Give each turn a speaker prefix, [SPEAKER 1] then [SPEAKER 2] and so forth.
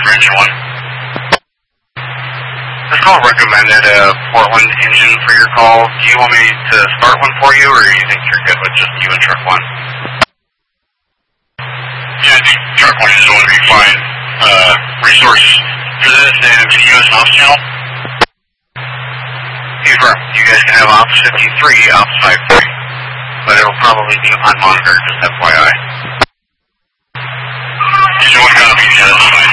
[SPEAKER 1] for engine 1. This call recommended a Portland engine for your call. Do you want me to start one for you, or do you think you're good with just you and truck 1? Yeah, I think truck 1 is going to be fine. Resource for this and continuous ops channel? Confirm. You guys can have ops 53, ops 53. But it'll probably be unmonitored, just FYI. Engine 1 copy, yeah, that's fine.